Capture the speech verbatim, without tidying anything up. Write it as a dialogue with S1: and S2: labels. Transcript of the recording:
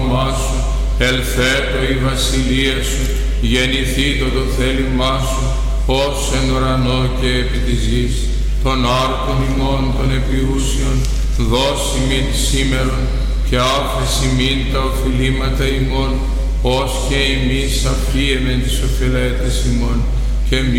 S1: όνομά σου, ελθέτω η βασιλεία σου, γεννηθήτω το θέλημά σου, ως εν ουρανό και επί της γης. Των άρτων ημών των επιούσιων, δώσει μην σήμερον, και άφεση μην τα οφειλήματα ημών, ως και εμείς αφίεμεν τις οφειλέτες ημών, και μη